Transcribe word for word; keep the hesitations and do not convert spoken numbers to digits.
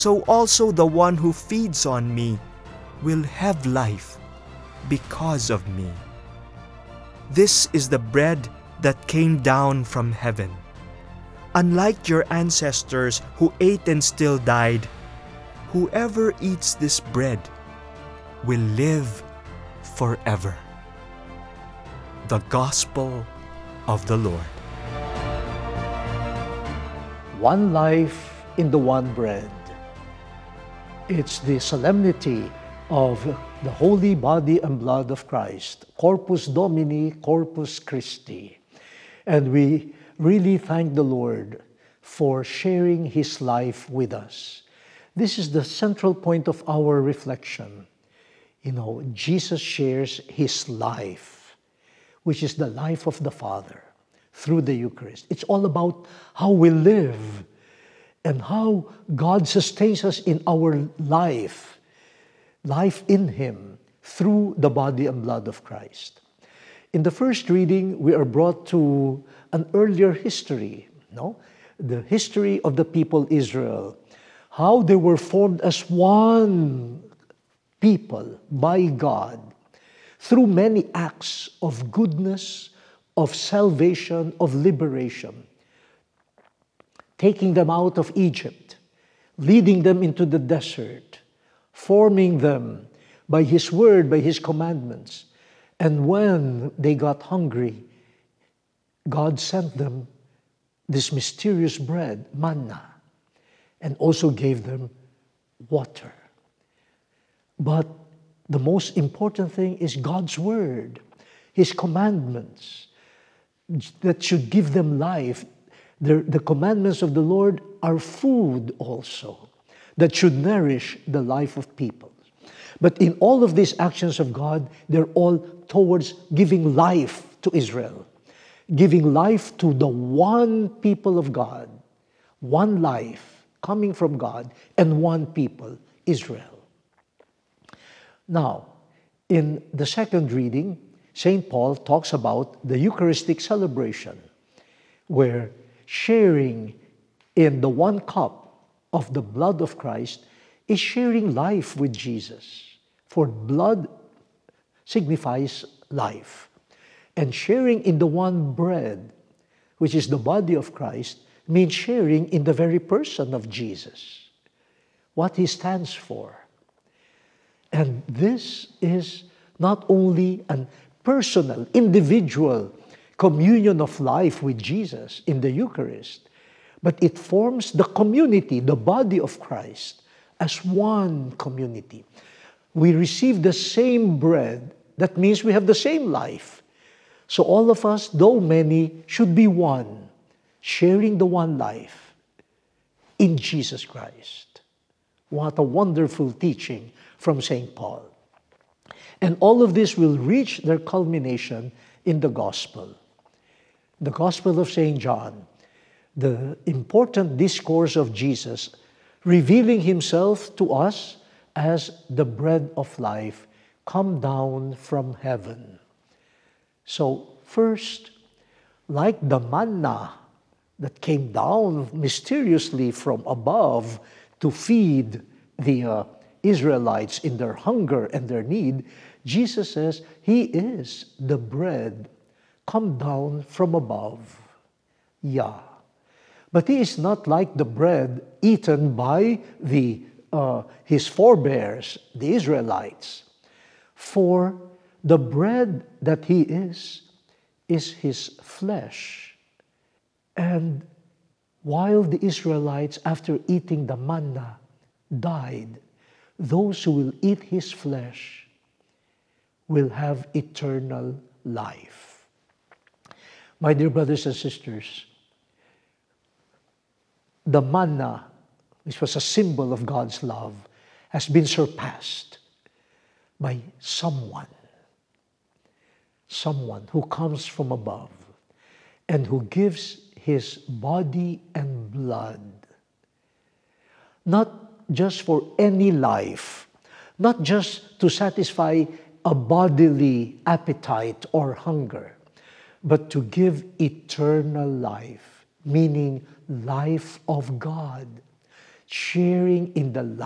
so also the one who feeds on me will have life because of me. This is the bread that came down from heaven. Unlike your ancestors who ate and still died, whoever eats this bread will live forever. The Gospel of the Lord. One life in the one bread. It's the solemnity of the holy body and blood of Christ, Corpus Domini, Corpus Christi. And we really thank the Lord for sharing His life with us. This is the central point of our reflection. You know, Jesus shares His life, which is the life of the Father, through the Eucharist. It's all about how we live and how God sustains us in our life, life in Him, through the body and blood of Christ. In the first reading, we are brought to an earlier history, no? The history of the people Israel, how they were formed as one people by God through many acts of goodness, of salvation, of liberation, taking them out of Egypt, leading them into the desert, forming them by His word, by His commandments. And when they got hungry, God sent them this mysterious bread, manna, and also gave them water. But the most important thing is God's word, His commandments that should give them life. The, the commandments of the Lord are food also that should nourish the life of people. But in all of these actions of God, they're all towards giving life to Israel, giving life to the one people of God, one life coming from God, and one people, Israel. Now, in the second reading, Saint Paul talks about the Eucharistic celebration, where sharing in the one cup of the blood of Christ is sharing life with Jesus. For blood signifies life. And sharing in the one bread, which is the body of Christ, means sharing in the very person of Jesus, what He stands for. And this is not only a personal, individual communion of life with Jesus in the Eucharist, but it forms the community, the body of Christ, as one community. We receive the same bread. That means we have the same life. So all of us, though many, should be one, sharing the one life in Jesus Christ. What a wonderful teaching from Saint Paul. And all of this will reach their culmination in the Gospel. The Gospel of Saint John, the important discourse of Jesus, revealing Himself to us as the bread of life come down from heaven. So first, like the manna that came down mysteriously from above to feed the uh, Israelites in their hunger and their need, Jesus says He is the bread come down from above. Yeah. But He is not like the bread eaten by the uh, His forebears, the Israelites. For the bread that He is, is His flesh. And while the Israelites, after eating the manna, died, those who will eat His flesh will have eternal life. My dear brothers and sisters, the manna, which was a symbol of God's love, has been surpassed by someone, someone who comes from above and who gives His body and blood, not just for any life, not just to satisfy a bodily appetite or hunger, but to give eternal life, meaning life of God. sharing in the